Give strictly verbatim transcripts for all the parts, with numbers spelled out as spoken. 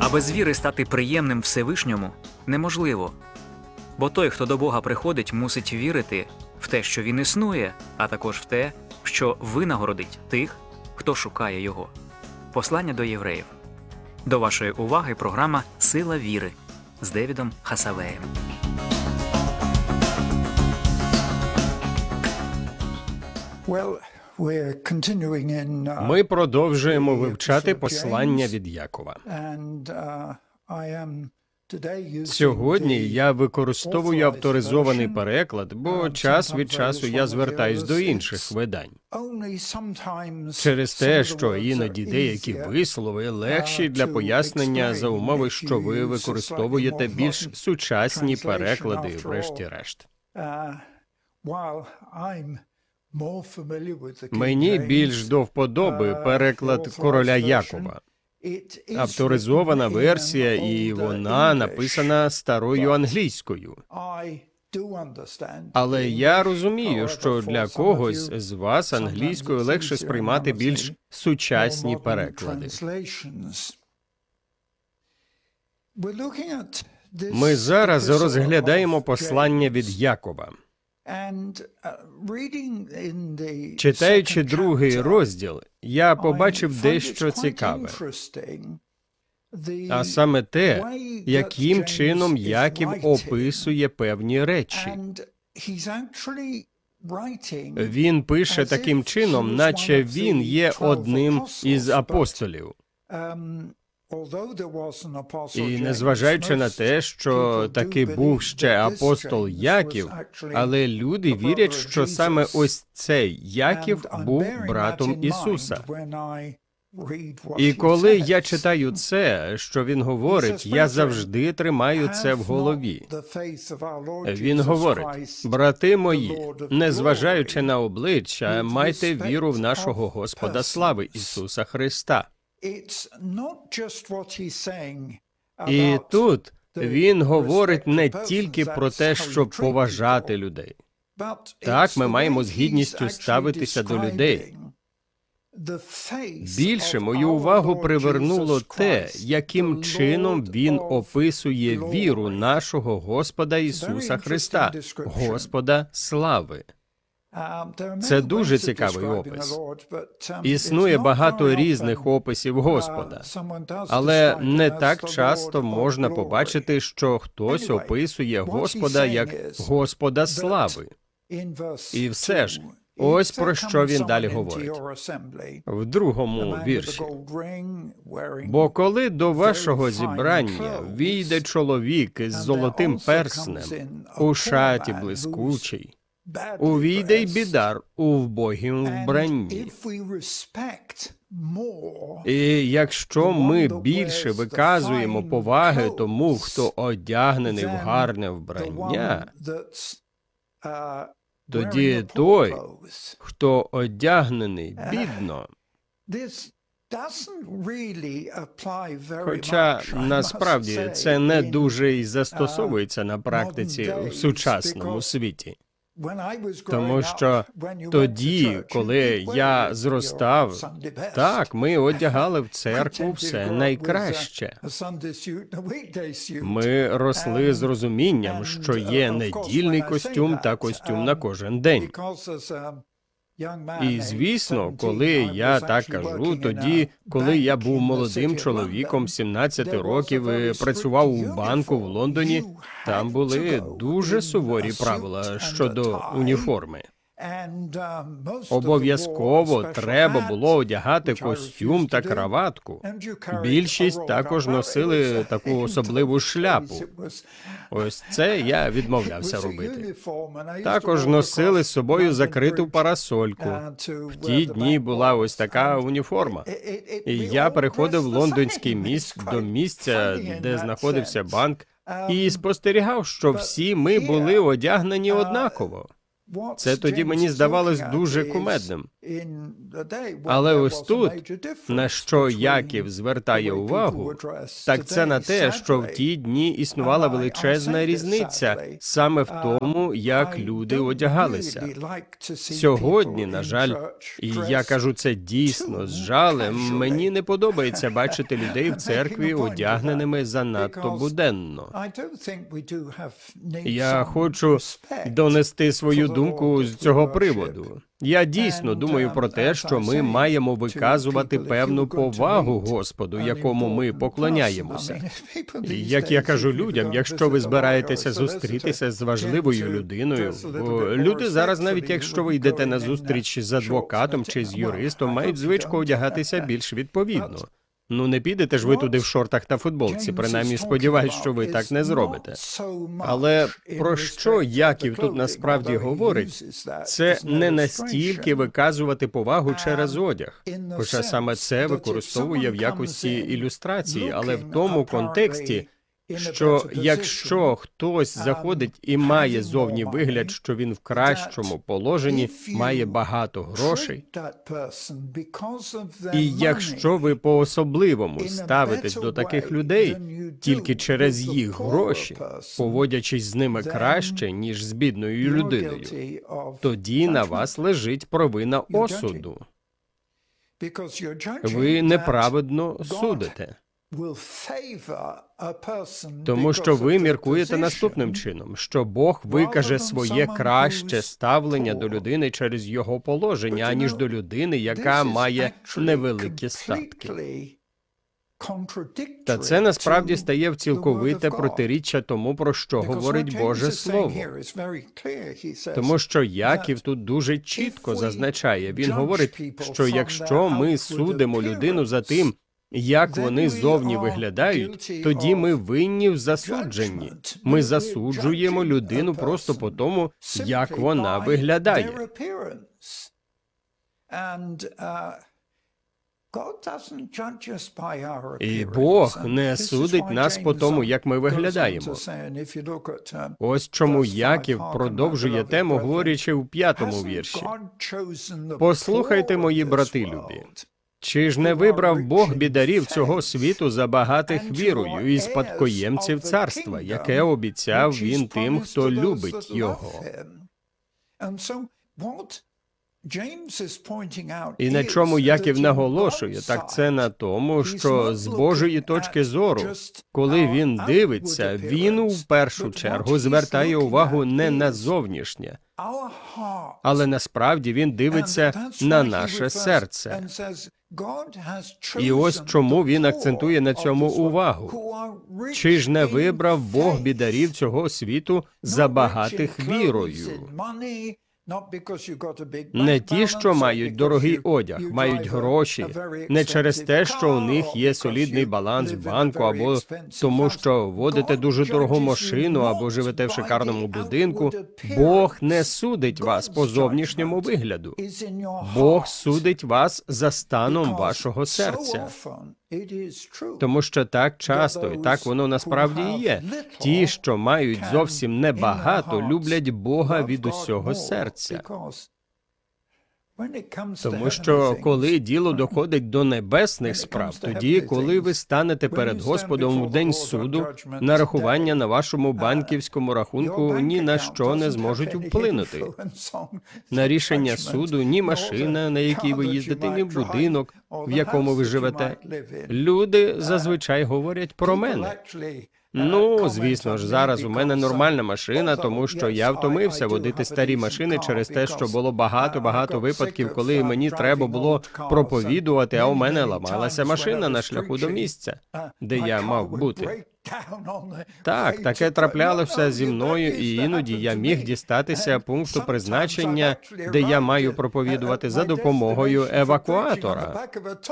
А без віри стати приємним Всевишньому неможливо. Бо той, хто до Бога приходить, мусить вірити в те, що Він існує, а також в те, що винагородить тих, хто шукає Його. Послання до євреїв. До вашої уваги програма «Сила віри» з Девідом Хасавеєм. Ми продовжуємо вивчати послання від Якова. Сьогодні я використовую авторизований переклад, бо час від часу я звертаюсь до інших видань. Через те, що іноді деякі вислови легші для пояснення за умови, що ви використовуєте більш сучасні переклади, врешті-решт. Мені більш до вподоби переклад короля Якова. Авторизована версія, і вона написана старою англійською. Але я розумію, що для когось з вас англійською легше сприймати більш сучасні переклади. Ми зараз розглядаємо послання від Якова. Читаючи другий розділ, я побачив дещо цікаве. А саме те, яким чином Яків описує певні речі. Він пише таким чином, наче він є одним із апостолів. І незважаючи на те, що таки був ще апостол Яків, але люди вірять, що саме ось цей Яків був братом Ісуса. І коли я читаю це, що він говорить, я завжди тримаю це в голові. Він говорить: «Брати мої, незважаючи на обличчя, майте віру в нашого Господа слави Ісуса Христа». І тут він говорить не тільки про те, щоб поважати людей. Так, ми маємо з гідністю ставитися до людей. Більше мою увагу привернуло те, яким чином він описує віру нашого Господа Ісуса Христа, Господа слави. Це дуже цікавий опис. Існує багато різних описів Господа, але не так часто можна побачити, що хтось описує Господа як Господа слави. І все ж, ось про що він далі говорить. В другому вірші. «Бо коли до вашого зібрання війде чоловік із золотим перснем у шаті блискучій, увійде й бідар у вбогім вбранні. І якщо ми більше виказуємо поваги тому, хто одягнений в гарне вбрання, тоді той, хто одягнений бідно». Хоча, насправді, це не дуже і застосовується на практиці в сучасному світі. Тому що тоді, коли я зростав, так, ми одягали в церкву все найкраще. Ми росли з розумінням, що є недільний костюм та костюм на кожен день. І, звісно, коли я так кажу, тоді, коли я був молодим чоловіком сімнадцяти років і працював у банку в Лондоні, там були дуже суворі правила щодо уніформи. Обов'язково треба було одягати костюм та краватку. Більшість також носили таку особливу шляпу. Ось це я відмовлявся робити. Також носили з собою закриту парасольку. В ті дні була ось така уніформа. І я переходив лондонський міст до місця, де знаходився банк, і спостерігав, що всі ми були одягнені однаково. Це тоді мені здавалось дуже кумедним. Але ось тут, на що Яків звертає увагу, так це на те, що в ті дні існувала величезна різниця саме в тому, як люди одягалися. Сьогодні, на жаль, і я кажу це дійсно з жалем, мені не подобається бачити людей в церкві одягненими занадто буденно. Я хочу донести свою думку з цього приводу. Я дійсно думаю про те, що ми маємо виказувати певну повагу Господу, якому ми поклоняємося. І як я кажу людям, якщо ви збираєтеся зустрітися з важливою людиною, бо люди зараз, навіть якщо ви йдете на зустріч з адвокатом чи з юристом, мають звичку одягатися більш відповідно. Ну, не підете ж ви туди в шортах та футболці, принаймні сподіваюсь, що ви так не зробите. Але про що Яків тут насправді говорить, це не настільки виказувати повагу через одяг, хоча саме це використовує в якості ілюстрації, але в тому контексті, що якщо хтось заходить і має зовні вигляд, що він в кращому положенні, має багато грошей, і якщо ви по-особливому ставитесь до таких людей тільки через їх гроші, поводячись з ними краще, ніж з бідною людиною, тоді на вас лежить провина осуду. Ви неправедно судите. Тому що ви міркуєте наступним чином, що Бог викаже своє краще ставлення до людини через його положення, аніж до людини, яка має невеликі статки. Та це насправді стає в цілковите протиріччя тому, про що говорить Боже Слово. Тому що Яків тут дуже чітко зазначає. Він говорить, що якщо ми судимо людину за тим, як вони зовні виглядають, тоді ми винні в засудженні. Ми засуджуємо людину просто по тому, як вона виглядає. І Бог не судить нас по тому, як ми виглядаємо. Ось чому Яків продовжує тему, говорячи в п'ятому вірші. «Послухайте, мої брати любі, чи ж не вибрав Бог бідарів цього світу за багатих вірою і спадкоємців царства, яке обіцяв він тим, хто любить його?» І на чому Яків наголошує, так це на тому, що з Божої точки зору, коли він дивиться, він у першу чергу звертає увагу не на зовнішнє, але насправді він дивиться на наше серце. І ось чому він акцентує на цьому увагу. Чи ж не вибрав Бог бідарів цього світу за багатих вірою? Не ті, що мають дорогий одяг, мають гроші, не через те, що у них є солідний баланс в банку, або тому, що водите дуже дорогу машину, або живете в шикарному будинку. Бог не судить вас по зовнішньому вигляду. Бог судить вас за станом вашого серця. Тому що так часто, і так воно насправді і є, ті, що мають зовсім небагато, люблять Бога від усього серця. Тому що, коли діло доходить до небесних справ, тоді, коли ви станете перед Господом в день суду, нарахування на вашому банківському рахунку ні на що не зможуть вплинути. На рішення суду ні машина, на якій ви їздите, ні будинок, в якому ви живете. Люди зазвичай говорять про мене. Ну, звісно ж, зараз у мене нормальна машина, тому що я втомився водити старі машини через те, що було багато-багато випадків, коли мені треба було проповідувати, а у мене ламалася машина на шляху до місця, де я мав бути. Так, таке траплялося зі мною, і іноді я міг дістатися пункту призначення, де я маю проповідувати за допомогою евакуатора.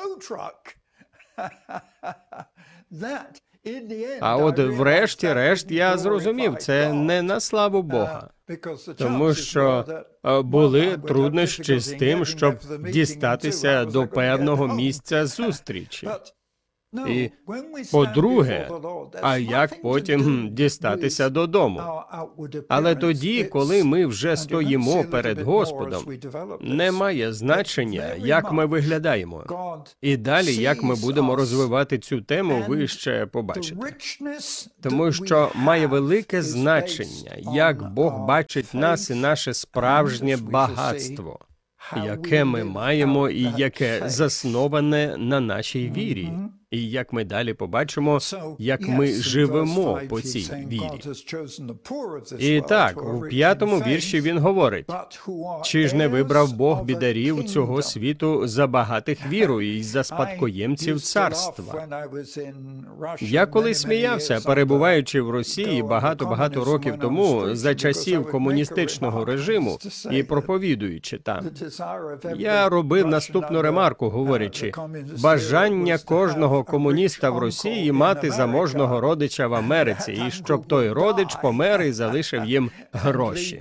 А от врешті-решт я зрозумів, це не на славу Бога. Тому що були труднощі з тим, щоб дістатися до певного місця зустрічі. І, по-друге, а як потім дістатися додому? Але тоді, коли ми вже стоїмо перед Господом, немає значення, як ми виглядаємо. І далі, як ми будемо розвивати цю тему, ви ще побачите. Тому що має велике значення, як Бог бачить нас і наше справжнє багатство, яке ми маємо і яке засноване на нашій вірі. І як ми далі побачимо, як ми живемо по цій вірі. І так, у п'ятому вірші він говорить, «Чи ж не вибрав Бог бідарів цього світу за багатих вірою і за спадкоємців царства?» Я колись сміявся, перебуваючи в Росії багато-багато років тому, за часів комуністичного режиму, і проповідуючи там. Я робив наступну ремарку, говорячи, бажання кожного комуніста в Росії мати заможного родича в Америці, і щоб той родич помер і залишив їм гроші.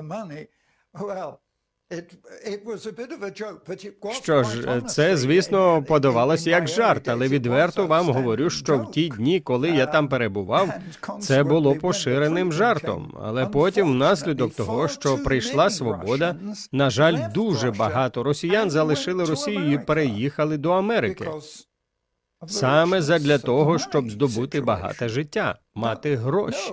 Що ж, це, звісно, подавалося як жарт, але відверто вам говорю, що в ті дні, коли я там перебував, це було поширеним жартом. Але потім, внаслідок того, що прийшла свобода, на жаль, дуже багато росіян залишили Росію і переїхали до Америки. Саме задля того, щоб здобути багате життя, мати гроші.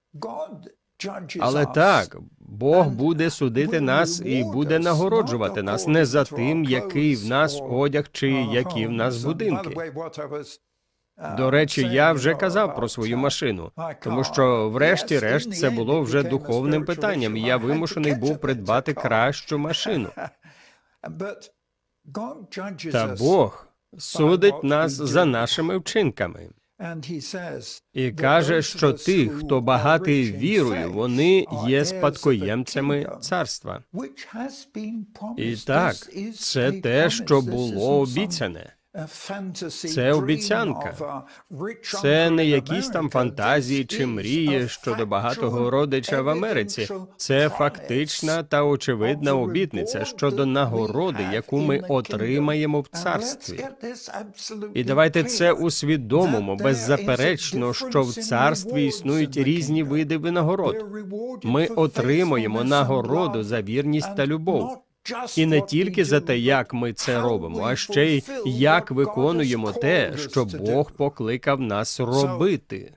Але так, Бог буде судити нас і буде нагороджувати нас не за тим, який в нас одяг чи які в нас будинки. До речі, я вже казав про свою машину, тому що, врешті-решт, це було вже духовним питанням, і я вимушений був придбати кращу машину. Та Бог судить нас за нашими вчинками. І каже, що тих, хто багатий вірою, вони є спадкоємцями царства. І так, це те, що було обіцяне. Це обіцянка. Це не якісь там фантазії чи мрії щодо багатого родича в Америці. Це фактична та очевидна обітниця щодо нагороди, яку ми отримаємо в царстві. І давайте це усвідомимо беззаперечно, що в царстві існують різні види винагород. Ми отримуємо нагороду за вірність та любов. І не тільки за те, як ми це робимо, а ще й як виконуємо те, що Бог покликав нас робити.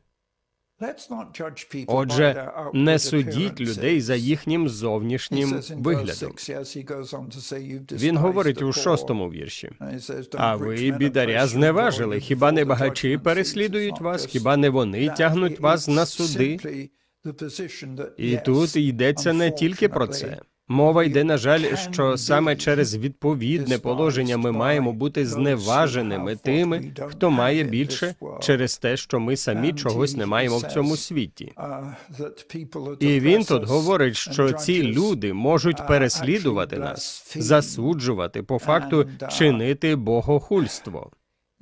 Отже, не судіть людей за їхнім зовнішнім виглядом. Він говорить у шостому вірші. «А ви, бідаря, зневажили, хіба не багачі переслідують вас, хіба не вони тягнуть вас на суди?» І тут йдеться не тільки про це. Мова йде, на жаль, що саме через відповідне положення ми маємо бути зневаженими тими, хто має більше, через те, що ми самі чогось не маємо в цьому світі. І він тут говорить, що ці люди можуть переслідувати нас, засуджувати, по факту чинити богохульство.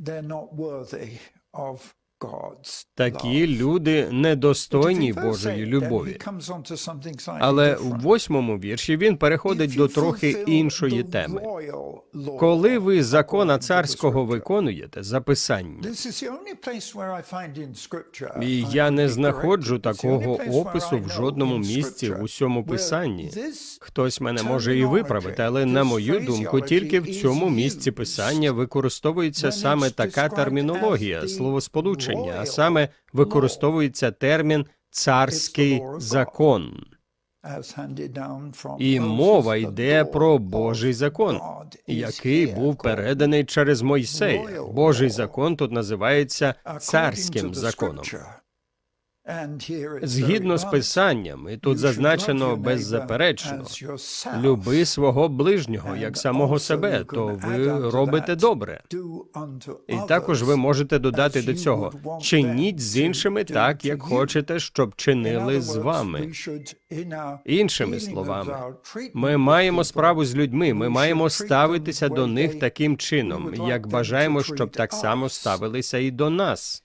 Такі люди недостойні Божої любові. Але у восьмому вірші він переходить до трохи іншої теми. Коли ви закона царського виконуєте за Писанням, і я не знаходжу такого опису в жодному місці в усьому Писанні. Хтось мене може і виправити, але, на мою думку, тільки в цьому місці Писання використовується саме така термінологія, словосполучення, а саме використовується термін «царський закон». І мова йде про Божий закон, який був переданий через Мойсея. Божий закон тут називається царським законом. Згідно з Писанням, і тут зазначено беззаперечно, «Люби свого ближнього, як самого себе, то ви робите добре». І також ви можете додати до цього, «Чиніть з іншими так, як хочете, щоб чинили з вами». Іншими словами, ми маємо справу з людьми, ми маємо ставитися до них таким чином, як бажаємо, щоб так само ставилися і до нас.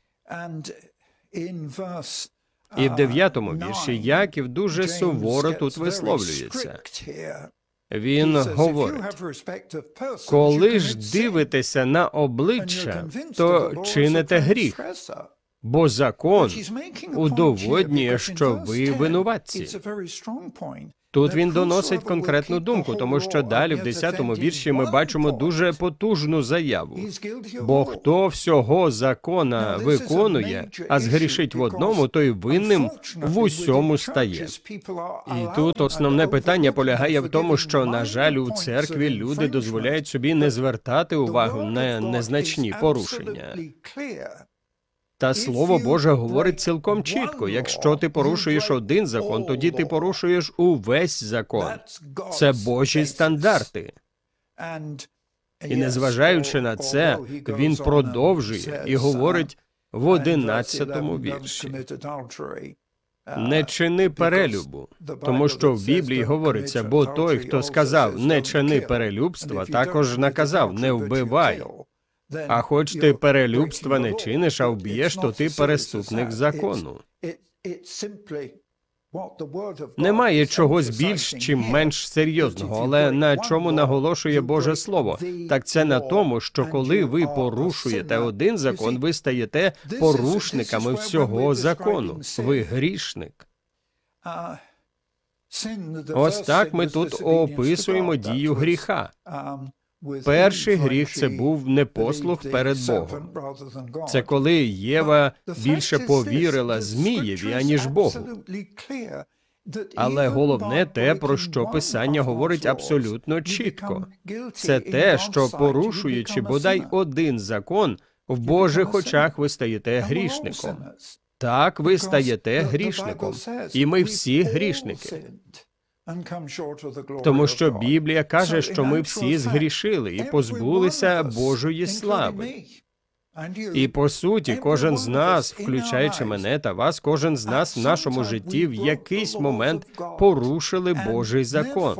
І в дев'ятому вірші Яків дуже суворо тут висловлюється. Він говорить, коли ж дивитеся на обличчя, то чините гріх, бо закон удоводнює, що ви винуватці. Тут він доносить конкретну думку, тому що далі в десятому вірші ми бачимо дуже потужну заяву. Бо хто всього закона виконує, а згрішить в одному, той винним в усьому стає. І тут основне питання полягає в тому, що, на жаль, у церкві люди дозволяють собі не звертати увагу на незначні порушення. Та Слово Боже говорить цілком чітко, якщо ти порушуєш один закон, тоді ти порушуєш увесь закон. Це Божі стандарти. І незважаючи на це, він продовжує і говорить в одинадцятому вірші. Не чини перелюбу, тому що в Біблії говориться, бо той, хто сказав «не чини перелюбства», також наказав «не вбивай». А хоч ти перелюбства не чиниш, а вб'єш, то ти переступник закону. Немає чогось більш чи менш серйозного, але на чому наголошує Боже Слово? Так це на тому, що коли ви порушуєте один закон, ви стаєте порушниками всього закону. Ви грішник. Ось так ми тут описуємо дію гріха. Перший гріх – це був непослух перед Богом. Це коли Єва більше повірила Змієві, аніж Богу. Але головне те, про що Писання говорить абсолютно чітко. Це те, що, порушуючи бодай один закон, в Божих очах ви стаєте грішником. Так, ви стаєте грішником. І ми всі грішники. Тому що Біблія каже, що ми всі згрішили і позбулися Божої слави. І по суті, кожен з нас, включаючи мене та вас, кожен з нас в нашому житті в якийсь момент порушили Божий закон.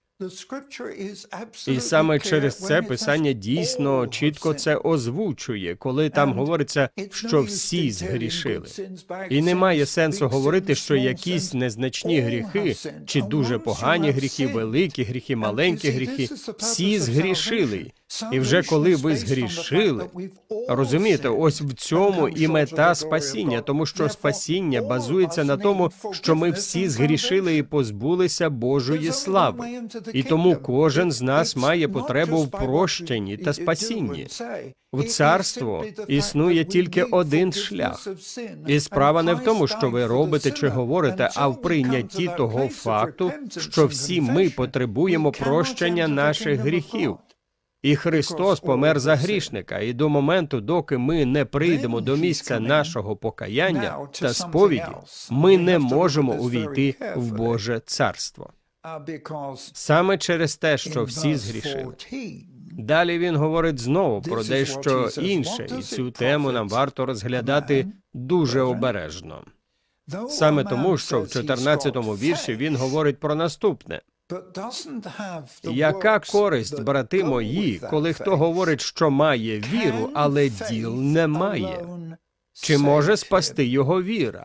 І саме через це Писання дійсно чітко це озвучує, коли там говориться, що всі згрішили. І немає сенсу говорити, що якісь незначні гріхи, чи дуже погані гріхи, великі гріхи, маленькі гріхи, всі згрішили. І вже коли ви згрішили, розумієте, ось в цьому і мета спасіння, тому що спасіння базується на тому, що ми всі згрішили і позбулися Божої слави. І тому кожен з нас має потребу в прощенні та спасінні. В царство існує тільки один шлях. І справа не в тому, що ви робите чи говорите, а в прийнятті того факту, що всі ми потребуємо прощення наших гріхів. І Христос помер за грішника, і до моменту, доки ми не прийдемо до місця нашого покаяння та сповіді, ми не можемо увійти в Боже царство. Саме через те, що всі згрішили. Далі він говорить знову про дещо інше, і цю тему нам варто розглядати дуже обережно. Саме тому, що в чотирнадцятому вірші він говорить про наступне. Яка користь, брати мої, коли хто говорить, що має віру, але діл не має? Чи може спасти його віра?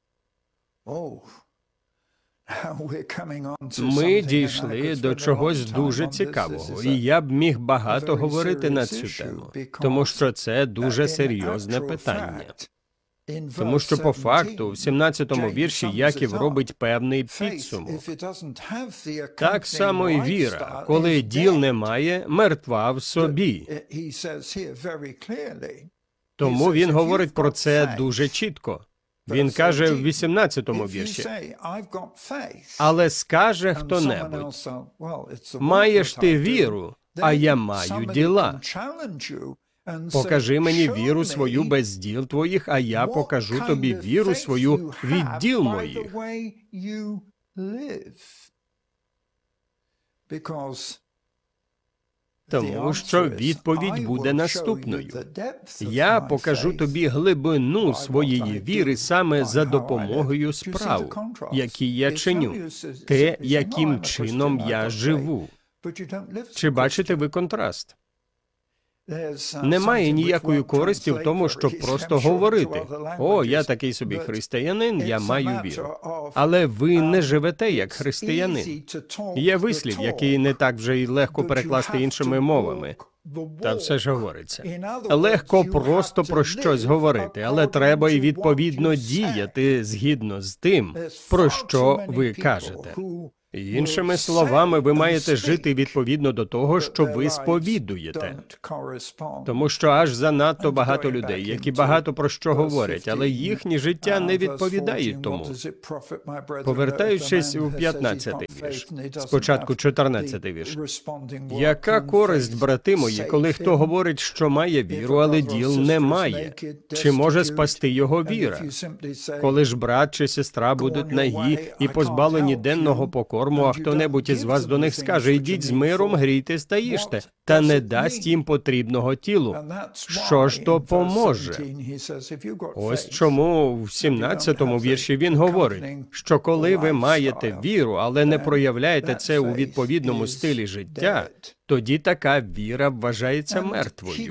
Ми дійшли до чогось дуже цікавого, і я б міг багато говорити на цю тему, тому що це дуже серйозне питання. Тому що по факту в сімнадцятому вірші Яків робить певний підсумок. Так само і віра, коли діл немає, мертва в собі. Тому він говорить про це дуже чітко. Він каже в вісімнадцятому вірші, «Але скаже хто-небудь, маєш ти віру, а я маю діла. Покажи мені віру свою без діл твоїх, а я покажу тобі віру свою від діл моїх». Тому що відповідь буде наступною. Я покажу тобі глибину своєї віри саме за допомогою справ, які я чиню, те, яким чином я живу. Чи бачите ви контраст? Немає ніякої користі в тому, щоб просто говорити: «О, я такий собі християнин, я маю віру». Але ви не живете як християнин. Є вислів, який не так вже й легко перекласти іншими мовами. Та все ж говориться. Легко просто про щось говорити, але треба й відповідно діяти згідно з тим, про що ви кажете. Іншими словами, ви маєте жити відповідно до того, що ви сповідуєте. Тому що аж занадто багато людей, які багато про що говорять, але їхнє життя не відповідають тому. Повертаючись у п'ятнадцятий вірш, спочатку чотирнадцятий вірш. «Яка користь, брати мої, коли хто говорить, що має віру, але діл не має? Чи може спасти його віра? Коли ж брат чи сестра будуть нагі і позбавлені денного покору, а хто-небудь із вас до них скаже: «Ідіть з миром, грійтесь та їжте», та не дасть їм потрібного тілу. Що ж то поможе? Ось чому в сімнадцятому вірші він говорить, що коли ви маєте віру, але не проявляєте це у відповідному стилі життя, тоді така віра вважається мертвою.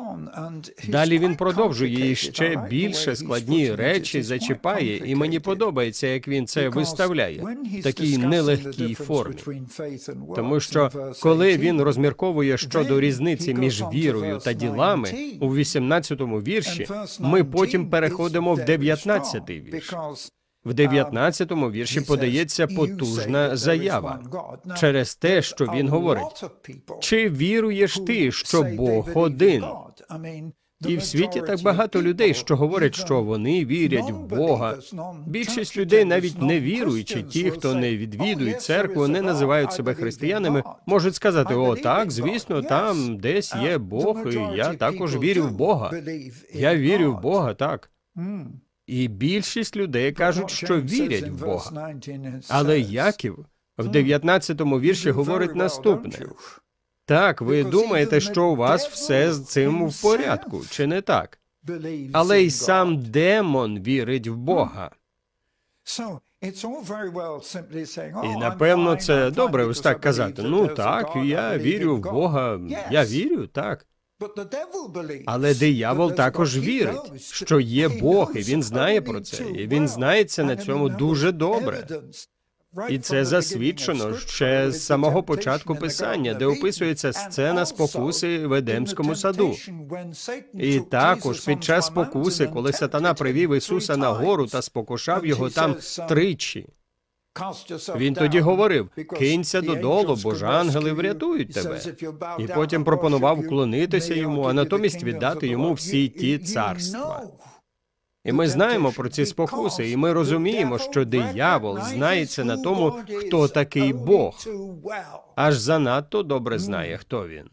Далі він продовжує і ще більше складні речі зачіпає, і мені подобається, як він це виставляє в такій нелегкій формі. Тому що, коли він розмірковує щодо різниці між вірою та ділами, у вісімнадцятому вірші, ми потім переходимо в дев'ятнадцятий вірш. В дев'ятнадцятому вірші подається потужна заява через те, що він говорить: «Чи віруєш ти, що Бог один?» І в світі так багато людей, що говорять, що вони вірять в Бога. Більшість людей, навіть не віруючи, ті, хто не відвідують церкву, не називають себе християнами, можуть сказати: «О, так, звісно, там десь є Бог, і я також вірю в Бога. Я вірю в Бога, так». І більшість людей кажуть, що вірять в Бога. Але Яків в дев'ятнадцятому вірші говорить наступне: «Так, ви думаєте, що у вас все з цим в порядку, чи не так? Але й сам демон вірить в Бога». І, напевно, це добре ось так казати: «Ну так, я вірю в Бога, я вірю, так». Але диявол також вірить, що є Бог, і він знає про це, і він знається на цьому дуже добре. І це засвідчено ще з самого початку Писання, де описується сцена спокуси в Едемському саду. І також під час спокуси, коли сатана привів Ісуса на гору та спокушав його там тричі, він тоді говорив: «Кинься додолу, бо ж ангели врятують тебе». І потім пропонував вклонитися йому, а натомість віддати йому всі ті царства. І ми знаємо про ці спокуси, і ми розуміємо, що диявол знається на тому, хто такий Бог. Аж занадто добре знає, хто він.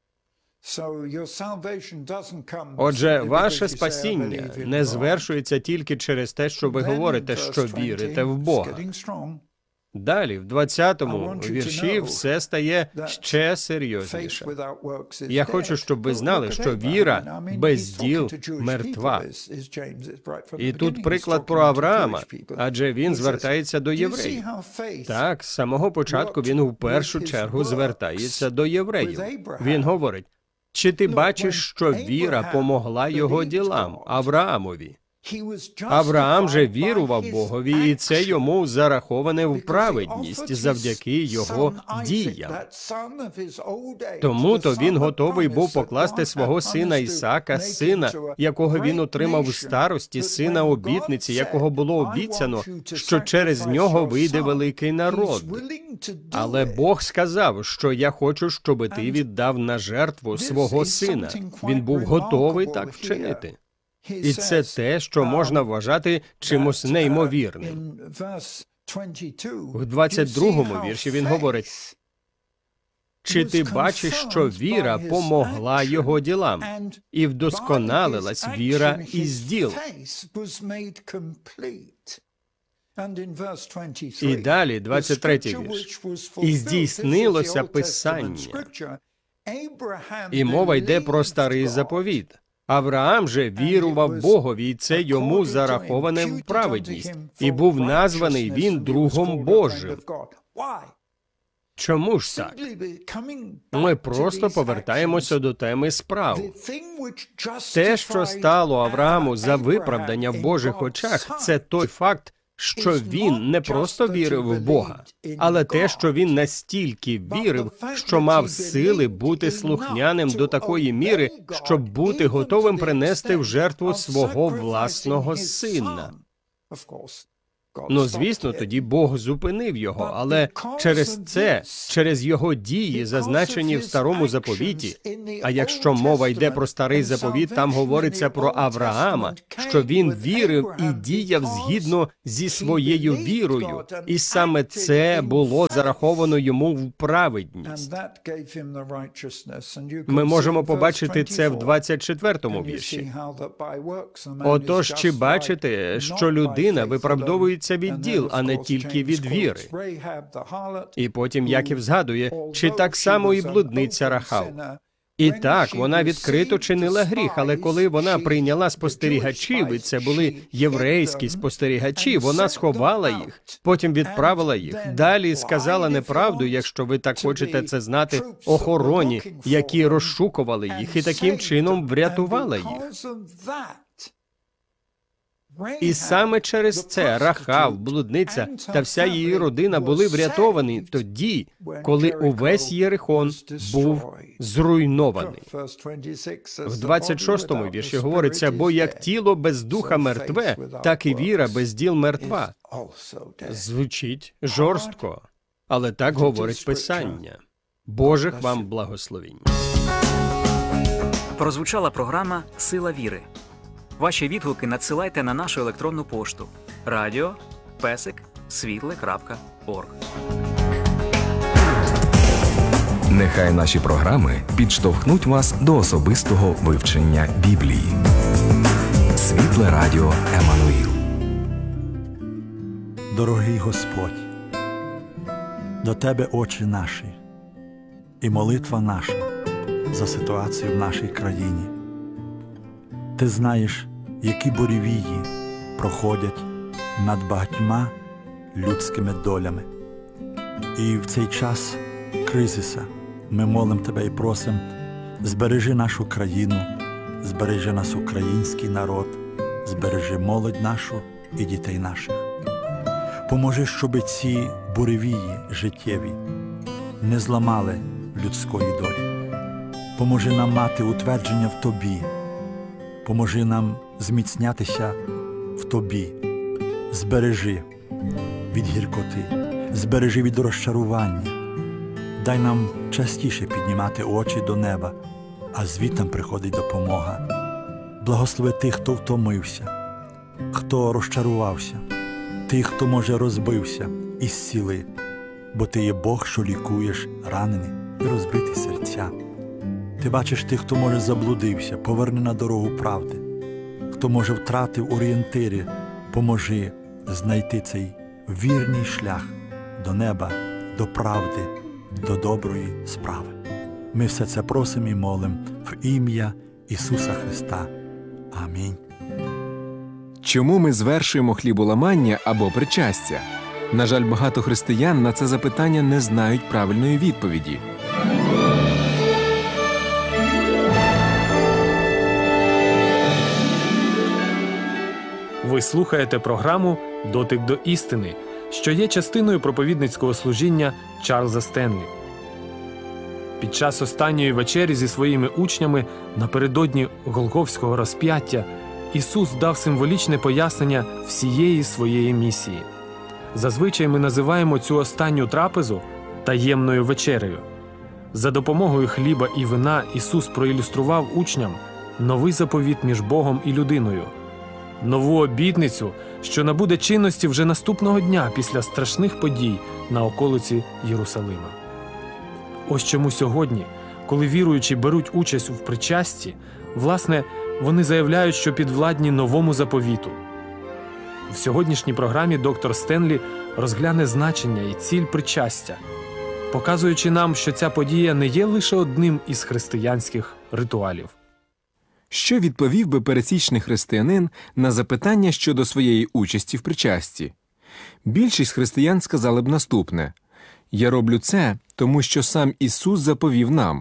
Отже, ваше спасіння не звершується тільки через те, що ви говорите, що вірите в Бога. Далі, в двадцятому вірші, все стає ще серйозніше. Я хочу, щоб ви знали, що віра без діл мертва. І тут приклад про Авраама, адже він звертається до євреїв. Так, з самого початку він у першу чергу звертається до євреїв. Він говорить: «Чи ти бачиш, що віра помогла його ділам, Авраамові? Авраам же вірував Богові, і це йому зараховане в праведність завдяки його діям. Тому-то він готовий був покласти свого сина Ісака, сина, якого він отримав в старості, сина обітниці, якого було обіцяно, що через нього вийде великий народ. Але Бог сказав, що я хочу, щоб ти віддав на жертву свого сина». Він був готовий так вчинити. І це те, що можна вважати чимось неймовірним. В двадцять другому вірші він говорить: «Чи ти бачиш, що віра помогла його ділам, і вдосконалилась віра із діл?» І далі, двадцять третій вірш. «І здійснилося Писання». І мова йде про старий заповіт. Авраам же вірував Богові, і це йому зараховане в праведність, і був названий він другом Божим. Чому ж так? Ми просто повертаємося до теми справ. Те, що стало Аврааму за виправдання в Божих очах, це той факт, що він не просто вірив в Бога, але те, що він настільки вірив, що мав сили бути слухняним до такої міри, щоб бути готовим принести в жертву свого власного сина. Ну, звісно, тоді Бог зупинив його, але через це, через його дії, зазначені в Старому Заповіті, а якщо мова йде про Старий Заповіт, там говориться про Авраама, що він вірив і діяв згідно зі своєю вірою, і саме це було зараховано йому в праведність. Ми можемо побачити це в двадцять четвертому вірші. Отож, чи бачите, що людина виправдовується від діл, а не тільки від віри? І потім Яків згадує, чи так само і блудниця Рахав. І так, вона відкрито чинила гріх, але коли вона прийняла спостерігачів, і це були єврейські спостерігачі, вона сховала їх, потім відправила їх, далі сказала неправду, якщо ви так хочете це знати, охороні, які розшукували їх, і таким чином врятувала їх. І саме через це Рахав, блудниця та вся її родина були врятовані тоді, коли увесь Єрихон був зруйнований. В двадцять шостому вірші говориться, бо як тіло без духа мертве, так і віра без діл мертва. Звучить жорстко, але так говорить Писання. Божих вам благословінь. Прозвучала програма «Сила віри». Ваші відгуки надсилайте на нашу електронну пошту радіо песик світле крапка орг. Нехай наші програми підштовхнуть вас до особистого вивчення Біблії. Світле Радіо Еммануїл. Дорогий Господь, до Тебе очі наші і молитва наша за ситуацію в нашій країні. Ти знаєш, які буревії проходять над багатьма людськими долями. І в цей час кризиса ми молимо Тебе і просимо, збережи нашу країну, збережи нас український народ, збережи молодь нашу і дітей наших. Поможи, щоб ці буревії життєві не зламали людської долі. Поможи нам мати утвердження в Тобі. Поможи нам зміцнятися в Тобі. Збережи від гіркоти, збережи від розчарування. Дай нам частіше піднімати очі до неба, а звідтам приходить допомога. Благослови тих, хто втомився, хто розчарувався, тих, хто, може, розбився, і зціли, бо Ти є Бог, що лікуєш ранені і розбиті серця. Ти бачиш тих, хто, може, заблудився, поверни на дорогу правди. Хто, може, втратив орієнтири, поможи знайти цей вірний шлях до неба, до правди, до доброї справи. Ми все це просимо і молимо в ім'я Ісуса Христа. Амінь. Чому ми звершуємо хліболамання або причастя? На жаль, багато християн на це запитання не знають правильної відповіді. Ви слухаєте програму «Дотик до істини», що є частиною проповідницького служіння Чарльза Стенлі. Під час останньої вечері зі своїми учнями напередодні Голгофського розп'яття Ісус дав символічне пояснення всієї своєї місії. Зазвичай ми називаємо цю останню трапезу таємною вечерею. За допомогою хліба і вина Ісус проілюстрував учням новий заповіт між Богом і людиною, нову обітницю, що набуде чинності вже наступного дня після страшних подій на околиці Єрусалима. Ось чому сьогодні, коли віруючі беруть участь у причасті, власне, вони заявляють, що підвладні новому заповіту. В сьогоднішній програмі доктор Стенлі розгляне значення і ціль причастя, показуючи нам, що ця подія не є лише одним із християнських ритуалів. Що відповів би пересічний християнин на запитання щодо своєї участі в причасті? Більшість християн сказали б наступне: Я роблю це, тому що сам Ісус заповів нам.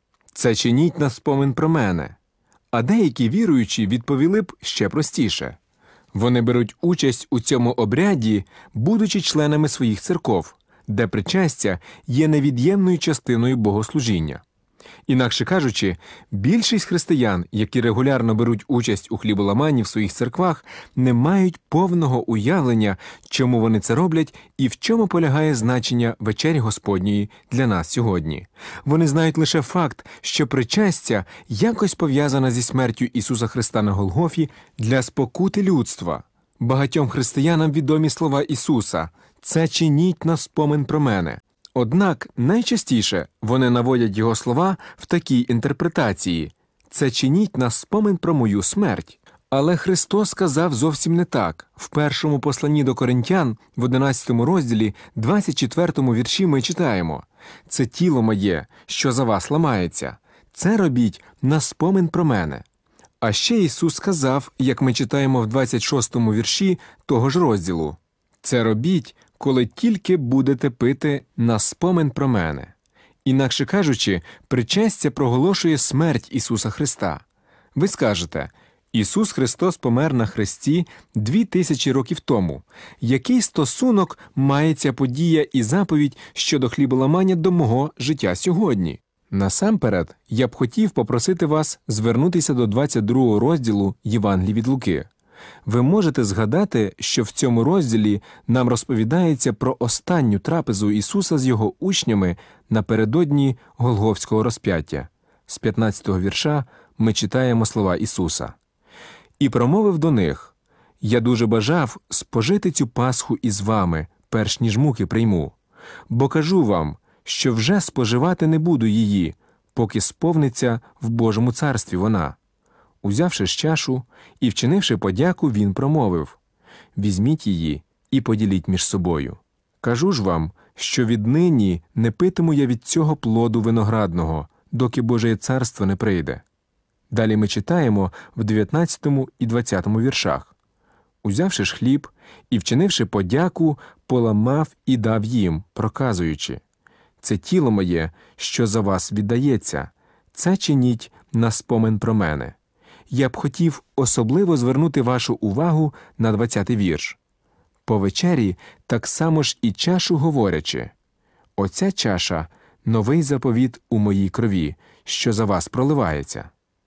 Це чиніть на спомин про мене. А деякі віруючі відповіли б ще простіше. Вони беруть участь у цьому обряді, будучи членами своїх церков, де причастя є невід'ємною частиною богослужіння. Інакше кажучи, більшість християн, які регулярно беруть участь у хліболаманні в своїх церквах, не мають повного уявлення, чому вони це роблять і в чому полягає значення вечері Господньої для нас сьогодні. Вони знають лише факт, що причастя якось пов'язане зі смертю Ісуса Христа на Голгофі для спокути людства. Багатьом християнам відомі слова Ісуса «Це чиніть на спомин про мене». Однак найчастіше вони наводять його слова в такій інтерпретації «Це чиніть на спомин про мою смерть». Але Христос сказав зовсім не так. В першому посланні до Коринтян, в одинадцятому розділі, двадцять четвертому вірші ми читаємо «Це тіло моє, що за вас ламається. Це робіть на спомин про мене». А ще Ісус сказав, як ми читаємо в двадцять шостому вірші того ж розділу «Це робіть, коли тільки будете пити на спомин про мене». Інакше кажучи, причастя проголошує смерть Ісуса Христа. Ви скажете, Ісус Христос помер на хресті дві тисячі років тому. Який стосунок має ця подія і заповідь щодо хліболамання до мого життя сьогодні? Насамперед, я б хотів попросити вас звернутися до двадцять другого розділу Євангелії від Луки. Ви можете згадати, що в цьому розділі нам розповідається про останню трапезу Ісуса з його учнями напередодні Голгофського розп'яття. З п'ятнадцятого вірша ми читаємо слова Ісуса. «І промовив до них: Я дуже бажав спожити цю Пасху із вами, перш ніж муки прийму. Бо кажу вам, що вже споживати не буду її, поки сповниться в Божому царстві вона». Узявши ж чашу і вчинивши подяку, він промовив: «Візьміть її і поділіть між собою. Кажу ж вам, що віднині не питиму я від цього плоду виноградного, доки Боже царство не прийде». Далі ми читаємо в дев'ятнадцятому і двадцятому віршах. «Узявши ж хліб і вчинивши подяку, поламав і дав їм, проказуючи: Це тіло моє, що за вас віддається, це чиніть на спомин про мене». Я б хотів особливо звернути вашу увагу на двадцятий вірш. «По вечері так само ж і чашу говорячи: Оця чаша – новий заповіт у моїй крові, що за вас проливається».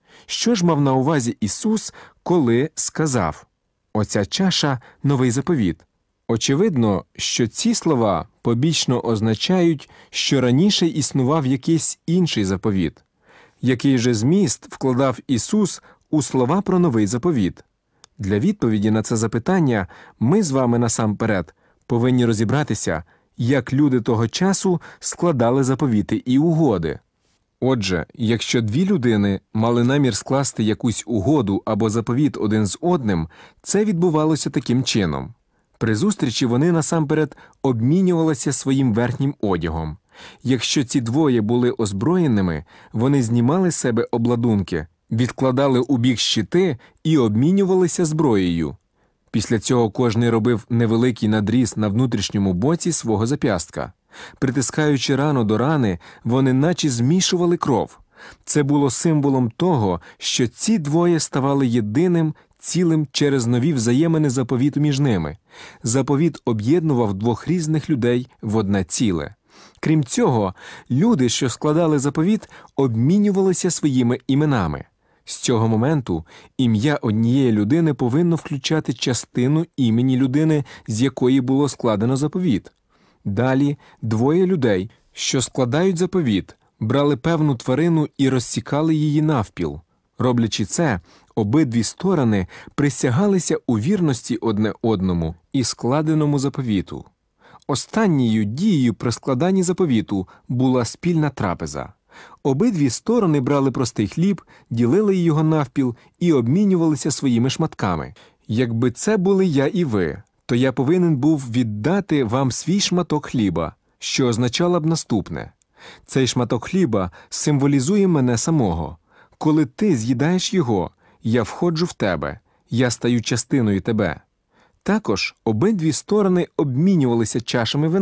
Що ж мав на увазі Ісус, коли сказав «Оця чаша – новий заповіт»? Очевидно, що ці слова побічно означають, що раніше існував якийсь інший заповіт. Який же зміст вкладав Ісус у слова про новий заповіт? Для відповіді на це запитання ми з вами насамперед повинні розібратися, як люди того часу складали заповіти і угоди. Отже, якщо дві людини мали намір скласти якусь угоду або заповіт один з одним, це відбувалося таким чином. При зустрічі вони насамперед обмінювалися своїм верхнім одягом. Якщо ці двоє були озброєними, вони знімали з себе обладунки, відкладали у бік щити і обмінювалися зброєю. Після цього кожний робив невеликий надріз на внутрішньому боці свого зап'ястка. Притискаючи рану до рани, вони наче змішували кров. Це було символом того, що ці двоє ставали єдиним цілим через нові взаємини заповіту між ними. Заповіт об'єднував двох різних людей в одне ціле. Крім цього, люди, що складали заповіт, обмінювалися своїми іменами. З цього моменту ім'я однієї людини повинно включати частину імені людини, з якої було складено заповіт. Далі двоє людей, що складають заповіт, брали певну тварину і розсікали її навпіл. Роблячи це, обидві сторони присягалися у вірності одне одному і складеному заповіту. Останньою дією при складанні заповіту була спільна трапеза. Обидві сторони брали простий хліб, ділили його навпіл і обмінювалися своїми шматками. Якби це були я і ви, то я повинен був віддати вам свій шматок хліба, що означало б наступне. Цей шматок хліба символізує мене самого. Коли ти з'їдаєш його, я входжу в тебе, я стаю частиною тебе. Також обидві сторони обмінювалися чашами вина.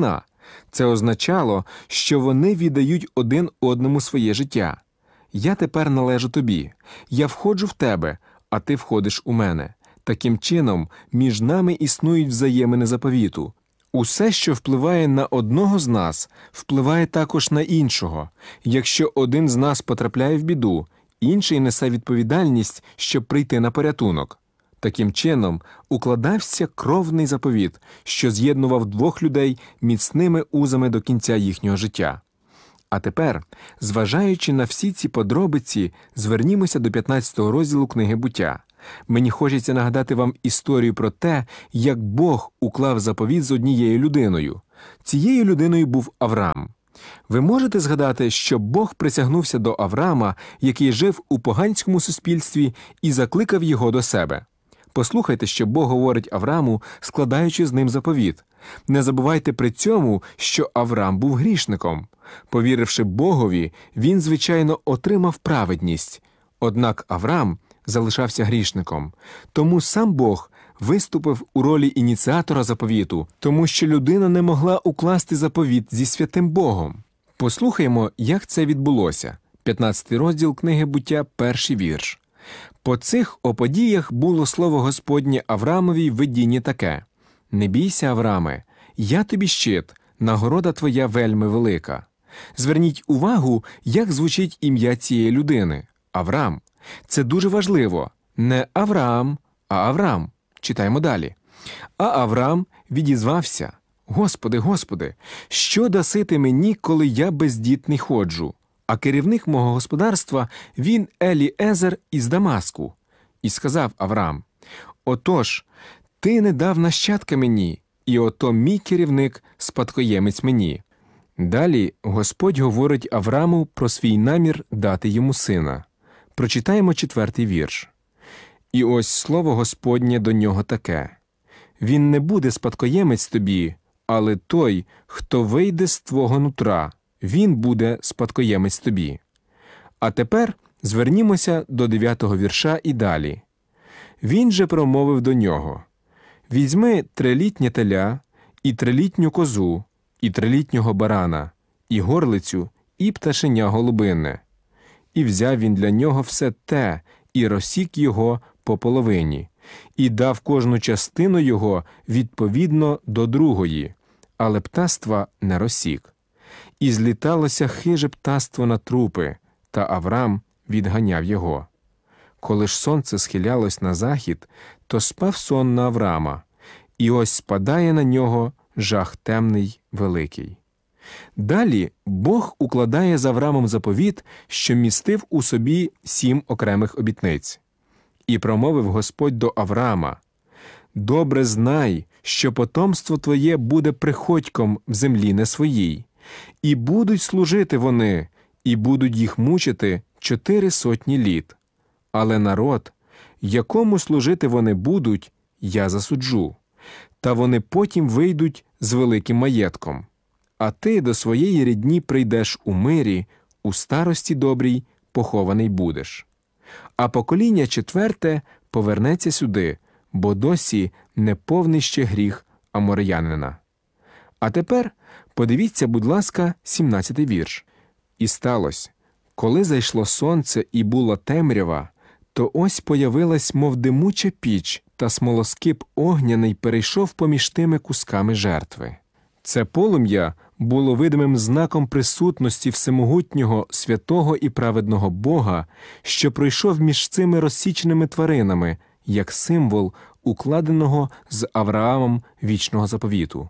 Це означало, що вони віддають один одному своє життя. «Я тепер належу тобі, я входжу в тебе, а ти входиш у мене». Таким чином, між нами існують взаємини заповіту. Усе, що впливає на одного з нас, впливає також на іншого. Якщо один з нас потрапляє в біду, інший несе відповідальність, щоб прийти на порятунок. Таким чином, укладався кровний заповіт, що з'єднував двох людей міцними узами до кінця їхнього життя. А тепер, зважаючи на всі ці подробиці, звернімося до п'ятнадцятого розділу книги «Буття». Мені хочеться нагадати вам історію про те, як Бог уклав заповіт з однією людиною. Цією людиною був Авраам. Ви можете згадати, що Бог присягнувся до Авраама, який жив у поганському суспільстві, і закликав його до себе. Послухайте, що Бог говорить Аврааму, складаючи з ним заповіт. Не забувайте при цьому, що Авраам був грішником. Повіривши Богові, він, звичайно, отримав праведність. Однак Авраам залишався грішником. Тому сам Бог виступив у ролі ініціатора заповіту, тому що людина не могла укласти заповіт зі святим Богом. Послухаймо, як це відбулося. п'ятнадцятий розділ книги «Буття», перший вірш. «По цих оподіях було слово Господнє Авраамові в видінні таке: «Не бійся, Аврааме, я тобі щит, нагорода твоя вельми велика». Зверніть увагу, як звучить ім'я цієї людини – Авраам. Це дуже важливо. Не Авраам, а Авраам. Читаємо далі. А Авраам відізвався: «Господи, Господи, що даси ти мені, коли я бездітний ходжу? А керівник мого господарства, він Еліезер із Дамаску». І сказав Авраам: «Отож, ти не дав нащадка мені, і ото мій керівник – спадкоємець мені». Далі Господь говорить Аврааму про свій намір дати йому сина. Прочитаємо четвертий вірш. «І ось слово Господнє до нього таке: він не буде спадкоємець тобі, але той, хто вийде з твого нутра, він буде спадкоємець тобі». А тепер звернімося до дев'ятого вірша і далі. «Він же промовив до нього: візьми трилітнє теля, і трилітню козу, і трилітнього барана, і горлицю, і пташеня голубинне. І взяв він для нього все те, і розсік його по половині, і дав кожну частину його відповідно до другої, але птаства не розсік. І зліталося хиже птаство на трупи, та Авраам відганяв його. Коли ж сонце схилялось на захід, то спав сон на Авраама, і ось спадає на нього жах темний великий». Далі Бог укладає з Авраамом заповіт, що містив у собі сім окремих обітниць. «І промовив Господь до Авраама: добре знай, що потомство твоє буде приходьком в землі не своїй, і будуть служити вони, і будуть їх мучити чотири сотні літ. Але народ, якому служити вони будуть, я засуджу, та вони потім вийдуть з великим маєтком. А ти до своєї рідні прийдеш у мирі, у старості добрій похований будеш. А покоління четверте повернеться сюди, бо досі не повний ще гріх амореянина». А тепер подивіться, будь ласка, сімнадцятий вірш. «І сталося, коли зайшло сонце і була темрява, то ось появилась, мов димуча піч, та смолоскип огняний перейшов поміж тими кусками жертви». Це полум'я було видимим знаком присутності всемогутнього, святого і праведного Бога, що пройшов між цими розсіченими тваринами, як символ укладеного з Авраамом вічного заповіту.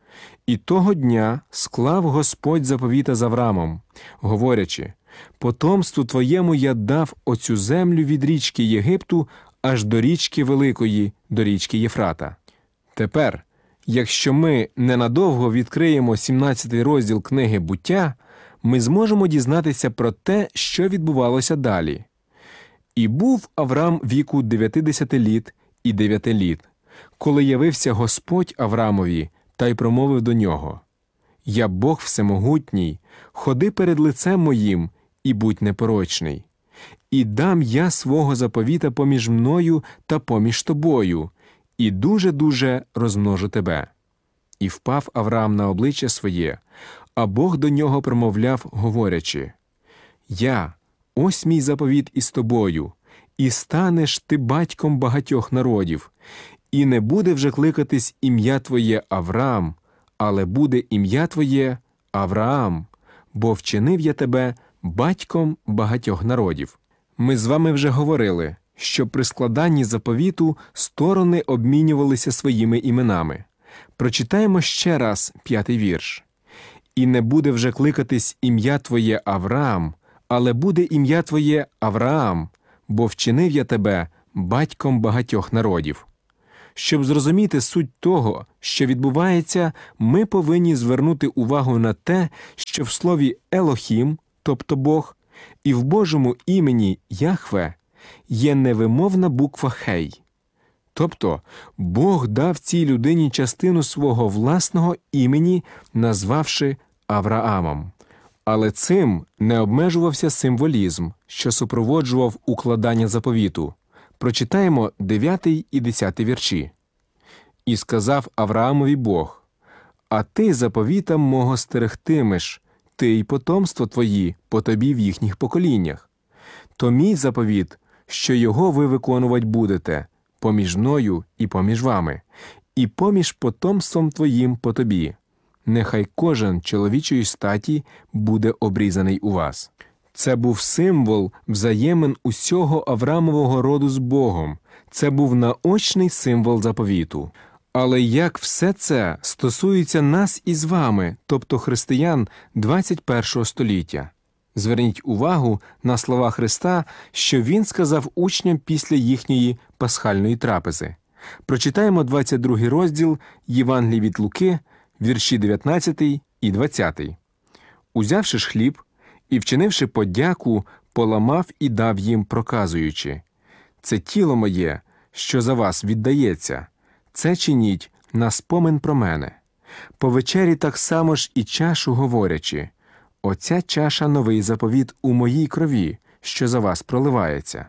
«І того дня склав Господь заповіта з Авраамом, говорячи: потомству твоєму я дав оцю землю від річки Єгипту аж до річки Великої, до річки Єфрата». Тепер, якщо ми ненадовго відкриємо сімнадцятий розділ книги «Буття», ми зможемо дізнатися про те, що відбувалося далі. «І був Авраам віку дев'ятдесяти літ і дев'яти літ, коли явився Господь Авраамові та й промовив до нього: я Бог всемогутній, ходи перед лицем моїм і будь непорочний. І дам я свого заповіта поміж мною та поміж тобою, і дуже-дуже розмножу тебе». І впав Авраам на обличчя своє, а Бог до нього промовляв, говорячи: «Я, ось мій заповіт із тобою, і станеш ти батьком багатьох народів, і не буде вже кликатись ім'я твоє Авраам, але буде ім'я твоє Авраам, бо вчинив я тебе батьком багатьох народів». Ми з вами вже говорили, що при складанні заповіту сторони обмінювалися своїми іменами. Прочитаємо ще раз п'ятий вірш. «І не буде вже кликатись ім'я твоє Авраам, але буде ім'я твоє Авраам, бо вчинив я тебе батьком багатьох народів». Щоб зрозуміти суть того, що відбувається, ми повинні звернути увагу на те, що в слові «Елохім», тобто Бог, і в Божому імені Яхве є невимовна буква «Хей». Тобто Бог дав цій людині частину свого власного імені, назвавши Авраамом. Але цим не обмежувався символізм, що супроводжував укладання заповіту. Прочитаємо дев'ятий і десятий вірші. «І сказав Авраамові Бог: а ти заповітам мого стерегтимеш, ти й потомство твої по тобі в їхніх поколіннях. То мій заповіт, що його ви виконувати будете, поміж мною і поміж вами, і поміж потомством твоїм по тобі. Нехай кожен чоловічої статі буде обрізаний у вас». Це був символ взаємин усього Авраамового роду з Богом. Це був наочний символ заповіту. Але як все це стосується нас із вами, тобто християн двадцять першого століття? Зверніть увагу на слова Христа, що Він сказав учням після їхньої пасхальної трапези. Прочитаємо двадцять другий розділ Євангелії від Луки, вірші дев'ятнадцятий і двадцятий. «Узявши ж хліб і вчинивши подяку, поламав і дав їм, проказуючи: це тіло моє, що за вас віддається, це чиніть на спомин про мене. По вечері так само ж і чашу говорячи: оця чаша новий заповіт у моїй крові, що за вас проливається».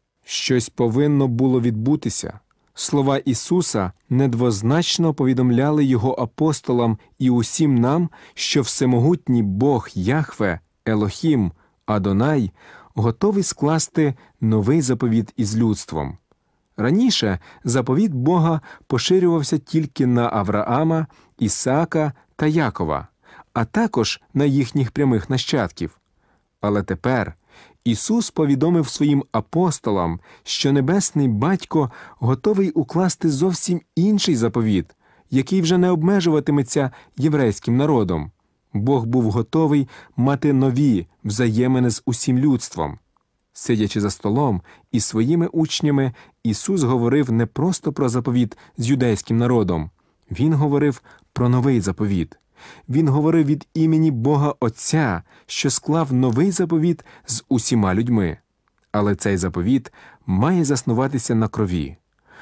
Щось повинно було відбутися. Слова Ісуса недвозначно повідомляли Його апостолам і усім нам, що всемогутній Бог Яхве, Елохім, Адонай готовий скласти новий заповіт із людством. Раніше заповіт Бога поширювався тільки на Авраама, Ісаака та Якова, а також на їхніх прямих нащадків. Але тепер Ісус повідомив своїм апостолам, що Небесний Батько готовий укласти зовсім інший заповіт, який вже не обмежуватиметься єврейським народом. Бог був готовий мати нові взаємини з усім людством. Сидячи за столом із своїми учнями, Ісус говорив не просто про заповіт з юдейським народом. Він говорив про новий заповіт. Він говорив від імені Бога Отця, що склав новий заповіт з усіма людьми. Але цей заповіт має заснуватися на крові.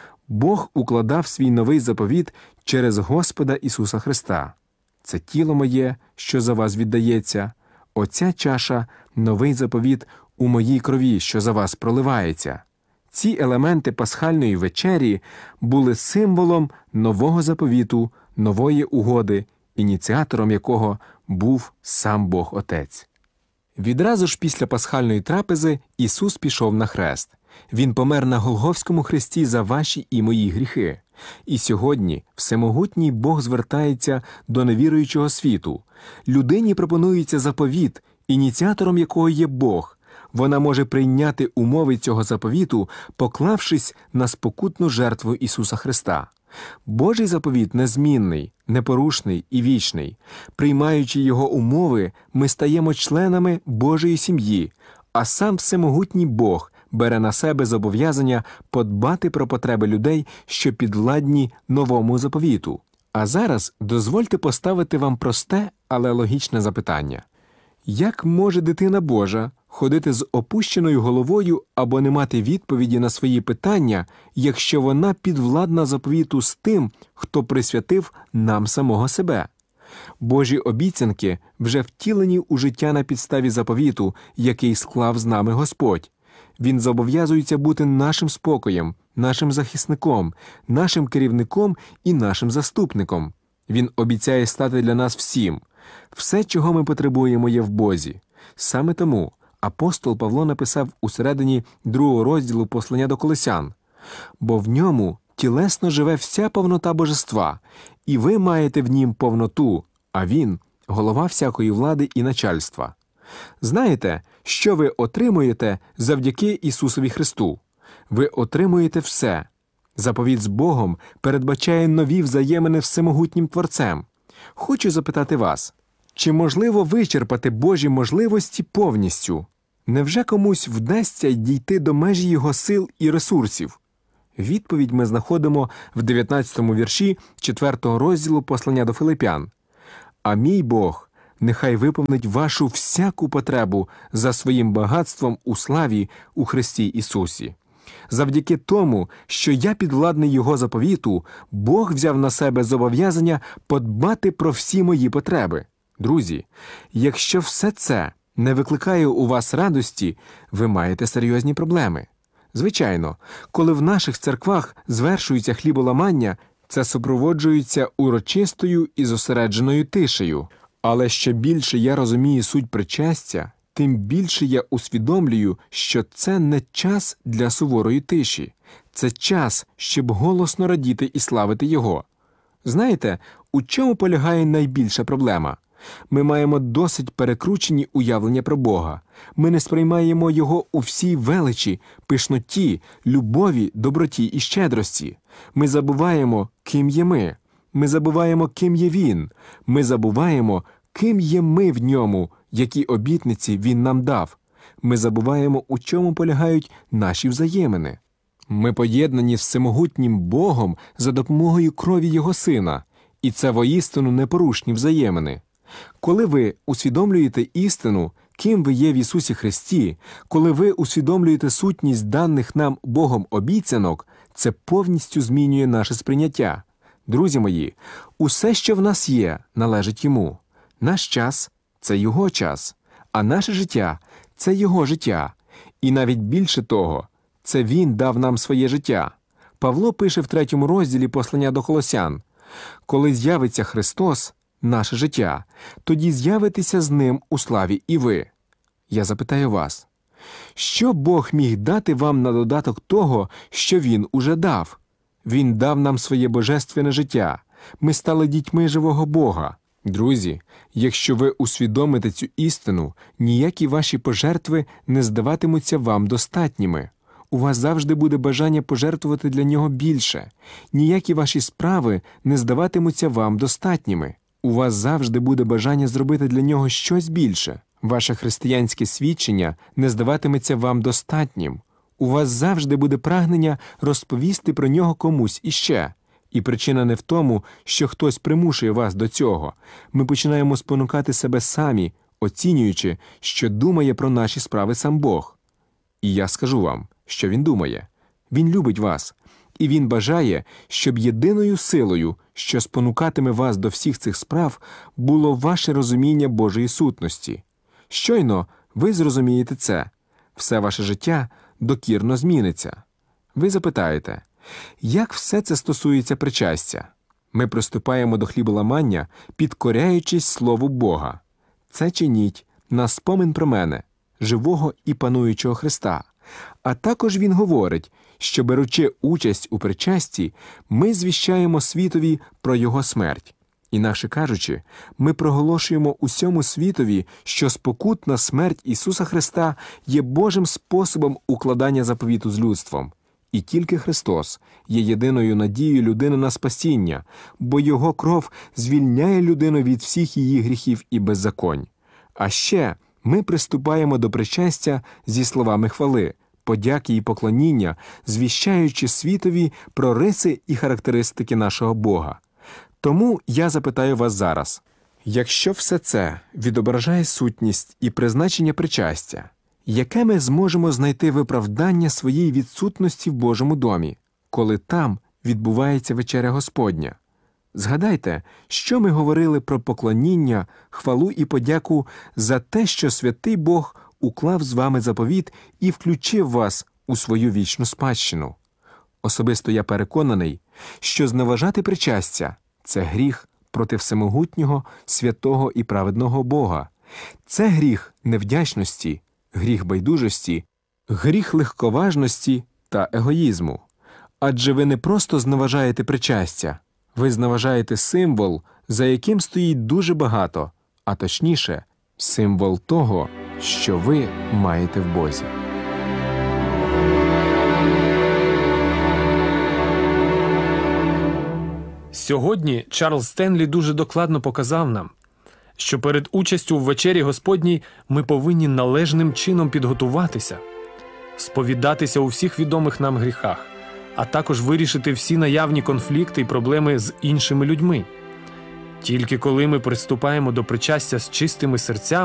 Бог укладав свій новий заповіт через Господа Ісуса Христа. Це тіло моє, що за вас віддається, оця чаша – новий заповіт у моїй крові, що за вас проливається. Ці елементи пасхальної вечері були символом нового заповіту, нової угоди, ініціатором якого був сам Бог Отець. Відразу ж після пасхальної трапези Ісус пішов на хрест. Він помер на Голгофському хресті за ваші і мої гріхи. І сьогодні всемогутній Бог звертається до невіруючого світу. Людині пропонується заповіт, ініціатором якого є Бог. Вона може прийняти умови цього заповіту, поклавшись на спокутну жертву Ісуса Христа. Божий заповіт незмінний, непорушний і вічний. Приймаючи його умови, ми стаємо членами Божої сім'ї, а сам всемогутній Бог бере на себе зобов'язання подбати про потреби людей, що підвладні новому заповіту. А зараз дозвольте поставити вам просте, але логічне запитання. Як може дитина Божа ходити з опущеною головою або не мати відповіді на свої питання, якщо вона підвладна заповіту з тим, хто присвятив нам самого себе? Божі обіцянки вже втілені у життя на підставі заповіту, який склав з нами Господь. Він зобов'язується бути нашим спокоєм, нашим захисником, нашим керівником і нашим заступником. Він обіцяє стати для нас всім. Все, чого ми потребуємо, є в Бозі. Саме тому апостол Павло написав у середині другого розділу послання до Колосян: «Бо в ньому тілесно живе вся повнота божества, і ви маєте в нім повноту, а він – голова всякої влади і начальства». Знаєте, що ви отримуєте завдяки Ісусові Христу? Ви отримуєте все. Заповіт з Богом передбачає нові взаємини з всемогутнім Творцем. Хочу запитати вас, чи можливо вичерпати Божі можливості повністю? Невже комусь вдасться дійти до межі його сил і ресурсів? Відповідь ми знаходимо в дев'ятнадцятому вірші четвертого розділу послання до Филип'ян. «А мій Бог нехай виповнить вашу всяку потребу за своїм багатством у славі у Христі Ісусі». Завдяки тому, що я підвладний Його заповіту, Бог взяв на себе зобов'язання подбати про всі мої потреби. Друзі, якщо все це не викликає у вас радості, ви маєте серйозні проблеми. Звичайно, коли в наших церквах звершується хліболамання, це супроводжується урочистою і зосередженою тишею. Але що більше я розумію суть причастя, тим більше я усвідомлюю, що це не час для суворої тиші. Це час, щоб голосно радіти і славити Його. Знаєте, у чому полягає найбільша проблема? Ми маємо досить перекручені уявлення про Бога. Ми не сприймаємо Його у всій величі, пишноті, любові, доброті і щедрості. Ми забуваємо, ким є ми. Ми забуваємо, ким є Він. Ми забуваємо, ким є ми в Ньому, які обітниці Він нам дав. Ми забуваємо, у чому полягають наші взаємини. Ми поєднані з всемогутнім Богом за допомогою крові Його Сина, і це воістину непорушні взаємини. Коли ви усвідомлюєте істину, ким ви є в Ісусі Христі, коли ви усвідомлюєте сутність даних нам Богом обіцянок, це повністю змінює наше сприйняття. Друзі мої, усе, що в нас є, належить Йому. Наш час – це Його час, а наше життя – це Його життя. І навіть більше того, це Він дав нам своє життя. Павло пише в третьому розділі послання до Колосян: «Коли з'явиться Христос, наше життя, тоді з'явитеся з Ним у славі і ви». Я запитаю вас, що Бог міг дати вам на додаток того, що Він уже дав? Він дав нам своє божественне життя. Ми стали дітьми живого Бога. Друзі, якщо ви усвідомите цю істину, ніякі ваші пожертви не здаватимуться вам достатніми. У вас завжди буде бажання пожертвувати для Нього більше. Ніякі ваші справи не здаватимуться вам достатніми. У вас завжди буде бажання зробити для Нього щось більше. Ваше християнське свідчення не здаватиметься вам достатнім. У вас завжди буде прагнення розповісти про Нього комусь іще. І причина не в тому, що хтось примушує вас до цього. Ми починаємо спонукати себе самі, оцінюючи, що думає про наші справи сам Бог. І я скажу вам, що Він думає. Він любить вас. І Він бажає, щоб єдиною силою, що спонукатиме вас до всіх цих справ, було ваше розуміння Божої сутності. Щойно ви зрозумієте це. Все ваше життя докірно зміниться. Ви запитаєте, як все це стосується причастя? Ми приступаємо до хліболамання, підкоряючись Слову Бога. Це чиніть на спомин про мене, живого і пануючого Христа. А також Він говорить, що, беручи участь у причасті, ми звіщаємо світові про Його смерть. Інакше кажучи, ми проголошуємо усьому світові, що спокутна смерть Ісуса Христа є Божим способом укладання заповіту з людством. І тільки Христос є єдиною надією людини на спасіння, бо Його кров звільняє людину від всіх її гріхів і беззаконь. А ще ми приступаємо до причастя зі словами хвали, подяки і поклоніння, звіщаючи світові про риси і характеристики нашого Бога. Тому я запитаю вас зараз, якщо все це відображає сутність і призначення причастя, яке ми зможемо знайти виправдання своїй відсутності в Божому домі, коли там відбувається вечеря Господня? Згадайте, що ми говорили про поклоніння, хвалу і подяку за те, що святий Бог уклав з вами заповіт і включив вас у свою вічну спадщину. Особисто я переконаний, що зневажати причастя – це гріх проти всемогутнього, святого і праведного Бога. Це гріх невдячності, гріх байдужості, гріх легковажності та егоїзму. Адже ви не просто зневажаєте причастя, ви зневажаєте символ, за яким стоїть дуже багато, а точніше, символ того, що ви маєте в Бозі. Сьогодні Чарльз Стенлі дуже докладно показав нам, що перед участю в вечері Господній ми повинні належним чином підготуватися, сповідатися у всіх відомих нам гріхах, а також вирішити всі наявні конфлікти і проблеми з іншими людьми. Тільки коли ми приступаємо до причастя з чистими серцями,